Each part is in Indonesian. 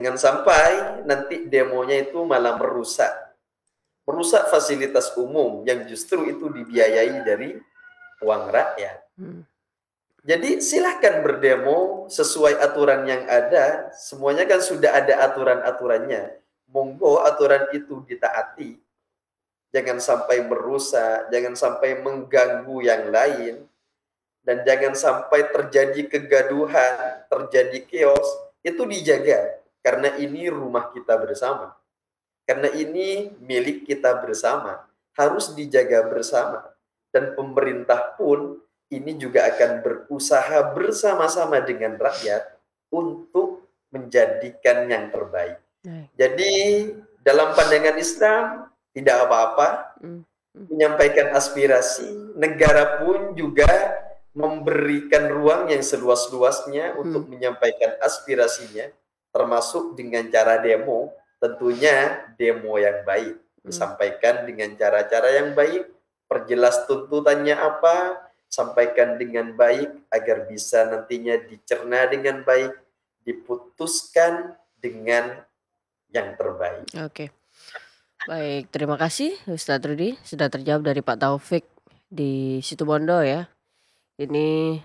Jangan sampai nanti demonya itu malah merusak fasilitas umum yang justru itu dibiayai dari uang rakyat. Jadi silahkan berdemo sesuai aturan yang ada, semuanya kan sudah ada aturan-aturannya. Monggo aturan itu ditaati, jangan sampai merusak, jangan sampai mengganggu yang lain, dan jangan sampai terjadi kegaduhan, terjadi chaos, itu dijaga. Karena ini rumah kita bersama. Karena ini milik kita bersama, harus dijaga bersama. Dan pemerintah pun ini juga akan berusaha bersama-sama dengan rakyat untuk menjadikan yang terbaik. Jadi dalam pandangan Islam tidak apa-apa menyampaikan aspirasi, negara pun juga memberikan ruang yang seluas-luasnya untuk menyampaikan aspirasinya, termasuk dengan cara demo. Tentunya demo yang baik, disampaikan dengan cara-cara yang baik, perjelas tuntutannya apa, sampaikan dengan baik agar bisa nantinya dicerna dengan baik, diputuskan dengan yang terbaik. Oke. Baik, terima kasih Ustadz Rudi sudah terjawab dari Pak Taufik di Situbondo ya. Ini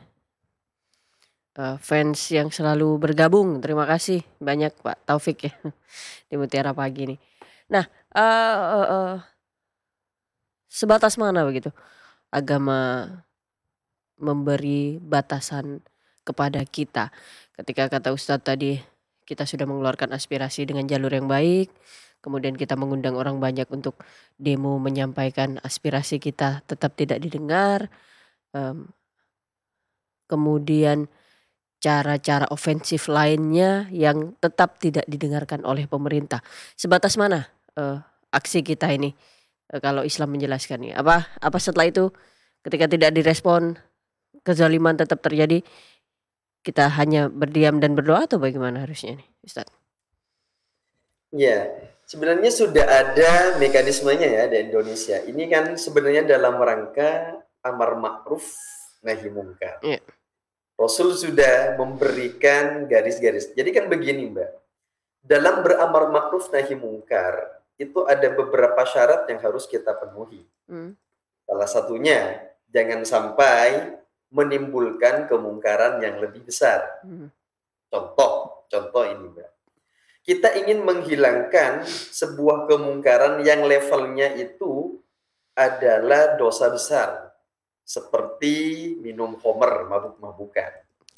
fans yang selalu bergabung. Terima kasih banyak Pak Taufik ya di Mutiara Pagi nih. Nah, sebatas mana begitu agama memberi batasan kepada kita? Ketika kata Ustadz tadi kita sudah mengeluarkan aspirasi dengan jalur yang baik, kemudian kita mengundang orang banyak untuk demo menyampaikan aspirasi kita tetap tidak didengar, kemudian cara-cara ofensif lainnya yang tetap tidak didengarkan oleh pemerintah. Sebatas mana aksi kita ini kalau Islam menjelaskannya? Apa setelah itu ketika tidak direspon, kezaliman tetap terjadi, kita hanya berdiam dan berdoa atau bagaimana harusnya nih, Ustadz? Ya, sebenarnya sudah ada mekanismenya ya di Indonesia. Ini kan sebenarnya dalam rangka amar ma'ruf nahi mungkar. Iya. Rasul sudah memberikan garis-garis. Jadi kan begini, Mbak. Dalam beramar ma'ruf nahi mungkar, itu ada beberapa syarat yang harus kita penuhi. Salah satunya, jangan sampai menimbulkan kemungkaran yang lebih besar. Contoh ini, Mbak. Kita ingin menghilangkan sebuah kemungkaran yang levelnya itu adalah dosa besar, seperti minum khamr, mabuk-mabukan.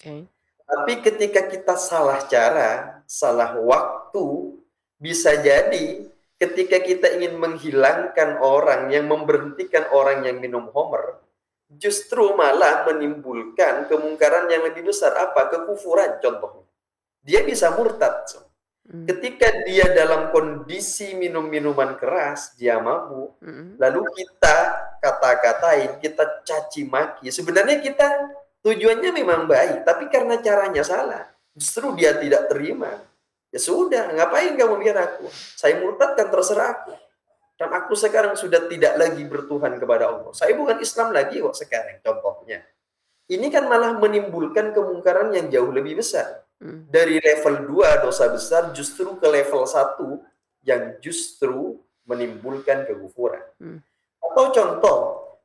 Tapi ketika kita salah cara, salah waktu, bisa jadi ketika kita ingin menghilangkan orang yang memberhentikan orang yang minum khamr, justru malah menimbulkan kemungkaran yang lebih besar. Apa? Kekufuran contohnya. Dia bisa murtad. Ketika dia dalam kondisi minum minuman keras, dia mabuk, lalu kita kata-katain, kita caci maki. Sebenarnya kita tujuannya memang baik, tapi karena caranya salah, justru dia tidak terima. Ya sudah, ngapain kamu biar aku? Saya murtad kan terserah aku. Dan aku sekarang sudah tidak lagi bertuhan kepada Allah. Saya bukan Islam lagi kok sekarang, contohnya. Ini kan malah menimbulkan kemungkaran yang jauh lebih besar. Dari level 2 dosa besar justru ke level 1 yang justru menimbulkan kekufuran. Atau contoh,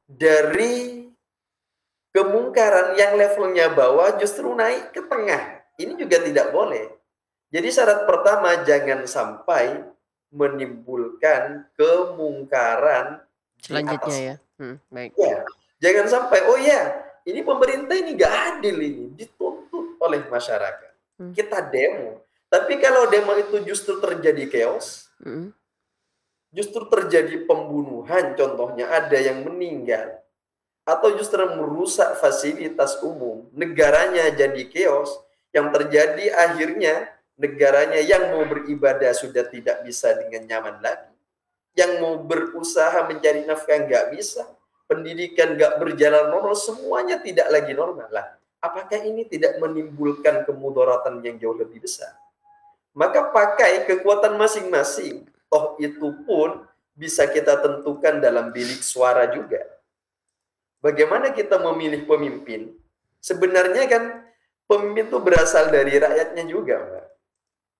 dari kemungkaran yang levelnya bawah justru naik ke tengah. Ini juga tidak boleh. Jadi syarat pertama, jangan sampai menimbulkan kemungkaran selanjutnya ya. Baik. Ya, jangan sampai, oh ya, ini pemerintah ini nggak adil ini, dituntut oleh masyarakat. Kita demo. Tapi kalau demo itu justru terjadi chaos, justru terjadi pembunuhan, contohnya ada yang meninggal, atau justru merusak fasilitas umum, negaranya jadi chaos, yang terjadi akhirnya negaranya yang mau beribadah sudah tidak bisa dengan nyaman lagi, yang mau berusaha mencari nafkah nggak bisa, pendidikan nggak berjalan normal, semuanya tidak lagi normal lah. Apakah ini tidak menimbulkan kemudaratan yang jauh lebih besar? Maka pakai kekuatan masing-masing. Toh itu pun bisa kita tentukan dalam bilik suara juga. Bagaimana kita memilih pemimpin? Sebenarnya kan pemimpin itu berasal dari rakyatnya juga, Mbak.